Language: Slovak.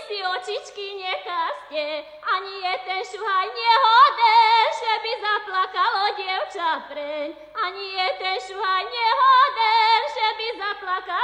si očičky nekaste, ani je ten šuhaj nehoden, že by zaplakalo dievča preň. Ani je ten šuhaj nehoden, že by zaplakalo